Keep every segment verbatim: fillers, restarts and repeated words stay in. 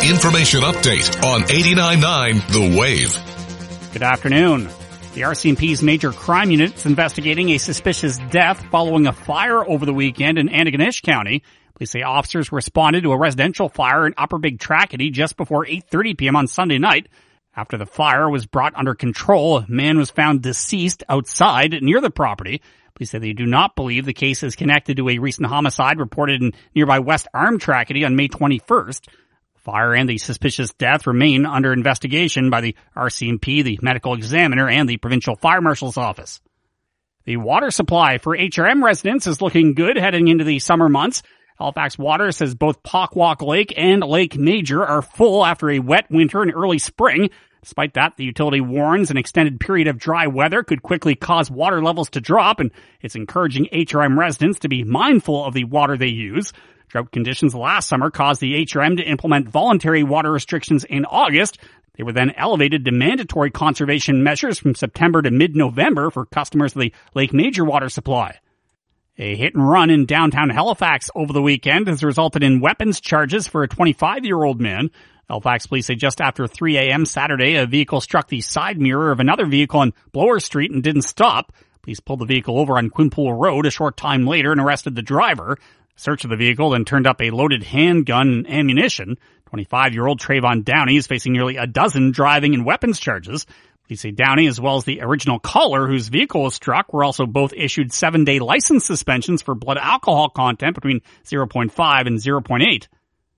information update on eighty-nine point nine The Wave. Good afternoon. The R C M P's Major Crime Unit is investigating a suspicious death following a fire over the weekend in Antigonish County. Police say officers responded to a residential fire in Upper Big Trackety just before eight thirty p.m. on Sunday night. After the fire was brought under control, a man was found deceased outside near the property. Police say they do not believe the case is connected to a recent homicide reported in nearby West Arm Trackety on May twenty-first. The fire and the suspicious death remain under investigation by the R C M P, the medical examiner, and the provincial fire marshal's office. The water supply for H R M residents is looking good heading into the summer months. Halifax Water says both Pockwalk Lake and Lake Major are full after a wet winter and early spring. Despite that, the utility warns an extended period of dry weather could quickly cause water levels to drop, and it's encouraging H R M residents to be mindful of the water they use. Drought conditions last summer caused the H R M to implement voluntary water restrictions in August. They were then elevated to mandatory conservation measures from September to mid-November for customers of the Lake Major water supply. A hit and run in downtown Halifax over the weekend has resulted in weapons charges for a twenty-five-year-old man. Halifax police say just after three a.m. Saturday, a vehicle struck the side mirror of another vehicle on Blower Street and didn't stop. Police pulled the vehicle over on Quinpool Road a short time later and arrested the driver. Search of the vehicle then turned up a loaded handgun and ammunition. twenty-five-year-old Trayvon Downey is facing nearly a dozen driving and weapons charges. Police say Downey, as well as the original caller whose vehicle was struck, were also both issued seven-day license suspensions for blood alcohol content between zero point five and zero point eight.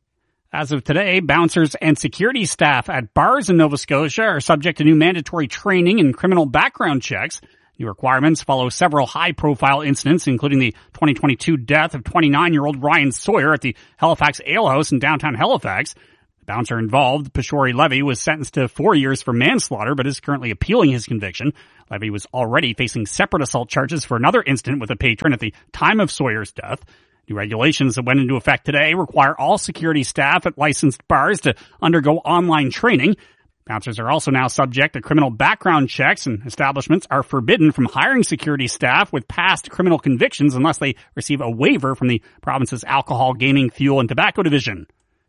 As of today, bouncers and security staff at bars in Nova Scotia are subject to new mandatory training and criminal background checks. New requirements follow several high-profile incidents, including the twenty twenty-two death of twenty-nine-year-old Ryan Sawyer at the Halifax Ale House in downtown Halifax. The bouncer involved, Peshori Levy, was sentenced to four years for manslaughter, but is currently appealing his conviction. Levy was already facing separate assault charges for another incident with a patron at the time of Sawyer's death. New regulations that went into effect today require all security staff at licensed bars to undergo online training. Bouncers are also now subject to criminal background checks, and establishments are forbidden from hiring security staff with past criminal convictions unless they receive a waiver from the province's Alcohol, Gaming, Fuel, and Tobacco Division.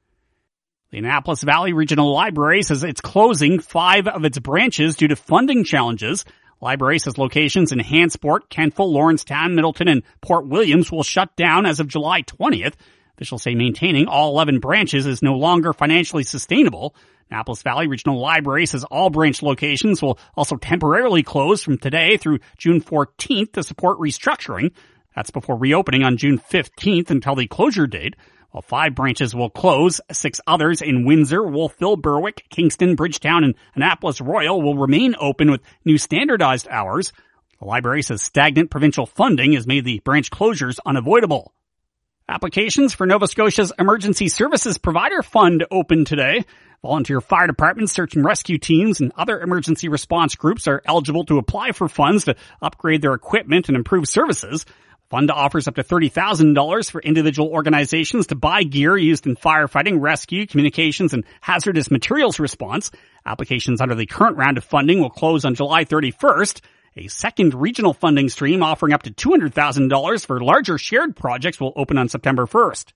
The Annapolis Valley Regional Library says it's closing five of its branches due to funding challenges. Library says locations in Hansport, Kentville, Lawrencetown, Middleton, and Port Williams will shut down as of July twentieth. Officials say maintaining all eleven branches is no longer financially sustainable. Annapolis Valley Regional Library says all branch locations will also temporarily close from today through June fourteenth to support restructuring. That's before reopening on June fifteenth until the closure date. While five branches will close, six others in Windsor, Wolfville, Berwick, Kingston, Bridgetown, and Annapolis Royal will remain open with new standardized hours. The library says stagnant provincial funding has made the branch closures unavoidable. Applications for Nova Scotia's Emergency Services Provider Fund open today. Volunteer fire departments, search and rescue teams, and other emergency response groups are eligible to apply for funds to upgrade their equipment and improve services. The fund offers up to thirty thousand dollars for individual organizations to buy gear used in firefighting, rescue, communications, and hazardous materials response. Applications under the current round of funding will close on July thirty-first. A second regional funding stream offering up to two hundred thousand dollars for larger shared projects will open on September first.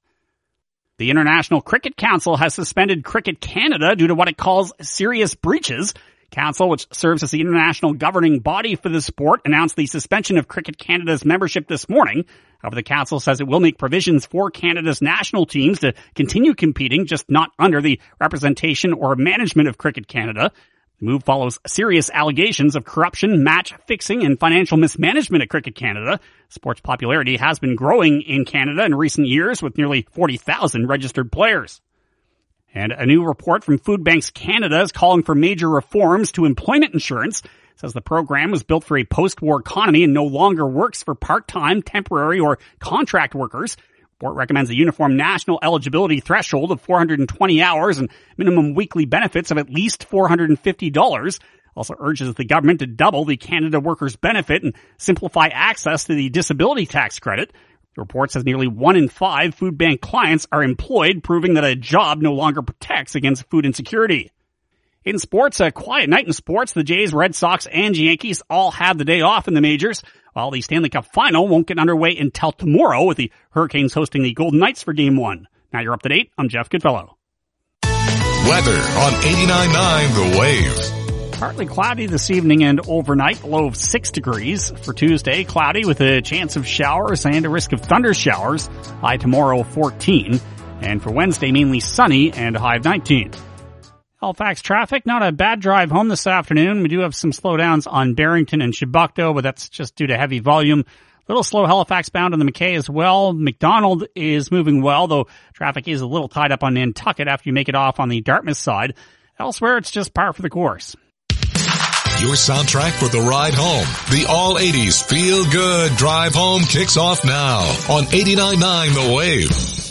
The International Cricket Council has suspended Cricket Canada due to what it calls serious breaches. Council, which serves as the international governing body for the sport, announced the suspension of Cricket Canada's membership this morning. However, the council says it will make provisions for Canada's national teams to continue competing, just not under the representation or management of Cricket Canada. The move follows serious allegations of corruption, match fixing, and financial mismanagement at Cricket Canada. Sports popularity has been growing in Canada in recent years with nearly forty thousand registered players. And a new report from Food Banks Canada is calling for major reforms to employment insurance. It says the program was built for a post-war economy and no longer works for part-time, temporary, or contract workers. The report recommends a uniform national eligibility threshold of four hundred twenty hours and minimum weekly benefits of at least four hundred fifty dollars. Also urges the government to double the Canada Workers Benefit and simplify access to the disability tax credit. The report says nearly one in five food bank clients are employed, proving that a job no longer protects against food insecurity. In sports, a quiet night in sports. The Jays, Red Sox, and Yankees all have the day off in the majors, while the Stanley Cup Final won't get underway until tomorrow with the Hurricanes hosting the Golden Knights for Game one. Now you're up to date. I'm Jeff Goodfellow. Weather on eighty-nine point nine The Wave. Partly cloudy this evening and overnight, low of six degrees. For Tuesday, cloudy with a chance of showers and a risk of thunder showers. High tomorrow, fourteen. And for Wednesday, mainly sunny and a high of nineteen. Halifax traffic, not a bad drive home this afternoon. We do have some slowdowns on Barrington and Chebucto, but that's just due to heavy volume. Little slow Halifax bound on the McKay as well. McDonald is moving well, though traffic is a little tied up on Nantucket after you make it off on the Dartmouth side. Elsewhere, it's just par for the course. Your soundtrack for the ride home. The all eighties Feel Good Drive Home kicks off now on eighty-nine point nine The Wave.